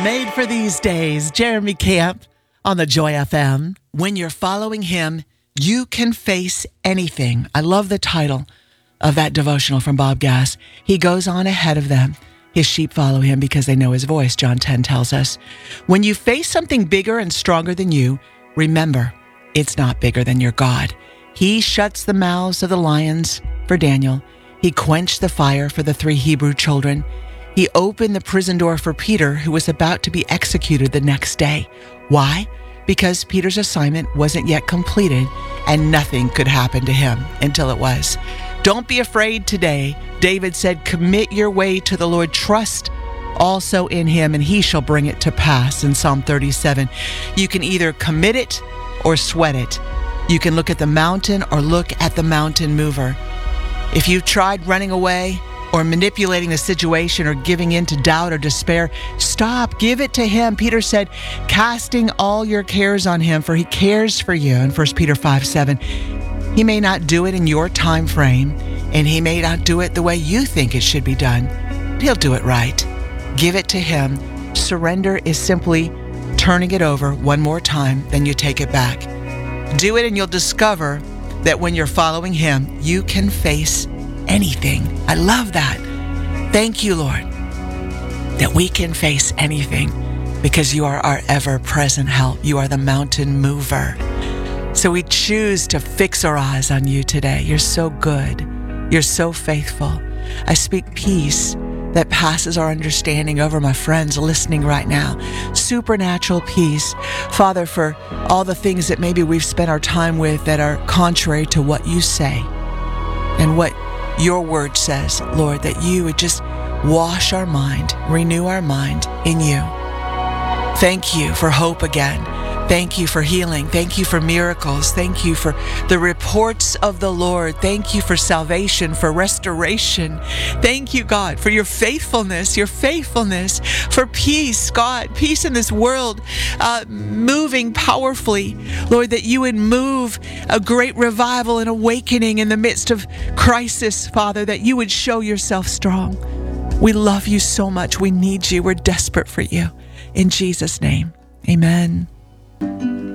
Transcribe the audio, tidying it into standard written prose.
Made for these days, Jeremy Camp on the Joy FM. When you're following him, you can face anything. I love the title of that devotional from Bob Gass. He goes on ahead of them. His sheep follow him because they know his voice, John 10 tells us. When you face something bigger and stronger than you, remember, it's not bigger than your God. He shuts the mouths of the lions for Daniel. He quenched the fire for the 3 Hebrew children. He opened the prison door for Peter, who was about to be executed the next day. Why? Because Peter's assignment wasn't yet completed and nothing could happen to him until it was. Don't be afraid today. David said, commit your way to the Lord. Trust also in him, and he shall bring it to pass in Psalm 37. You can either commit it or sweat it. You can look at the mountain or look at the mountain mover. If you've tried running away or manipulating the situation or giving in to doubt or despair, stop, give it to him. Peter said, casting all your cares on him, for he cares for you in 1 Peter 5:7. He may not do it in your time frame, and he may not do it the way you think it should be done, but he'll do it right. Give it to him. Surrender is simply turning it over one more time, then you take it back. Do it and you'll discover that when you're following him, you can face anything. I love that. Thank you, Lord, that we can face anything because you are our ever-present help. You are the mountain mover. So we choose to fix our eyes on you today. You're so good. You're so faithful. I speak peace that passes our understanding over my friends listening right now. Supernatural peace. Father, for all the things that maybe we've spent our time with that are contrary to what you say and what your word says, Lord, that you would just wash our mind, renew our mind in you. Thank you for hope again. Thank you for healing. Thank you for miracles. Thank you for the reports of the Lord. Thank you for salvation, for restoration. Thank you, God, for your faithfulness, for peace, God, peace in this world, moving powerfully. Lord, that you would move a great revival and awakening in the midst of crisis, Father, that you would show yourself strong. We love you so much. We need you. We're desperate for you. In Jesus' name, amen.